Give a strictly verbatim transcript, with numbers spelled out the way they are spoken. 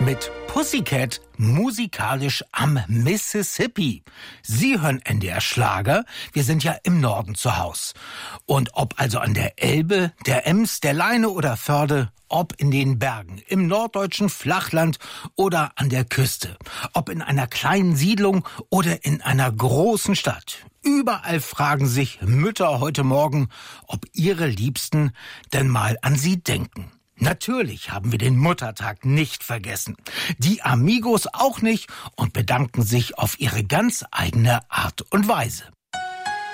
mit Pussycat musikalisch am Mississippi. Sie hören N D R Schlager. Wir sind ja im Norden zu Haus. Und ob also an der Elbe, der Ems, der Leine oder Förde, ob in den Bergen, im norddeutschen Flachland oder an der Küste, ob in einer kleinen Siedlung oder in einer großen Stadt. Überall fragen sich Mütter heute Morgen, ob ihre Liebsten denn mal an sie denken. Natürlich haben wir den Muttertag nicht vergessen. Die Amigos auch nicht und bedanken sich auf ihre ganz eigene Art und Weise.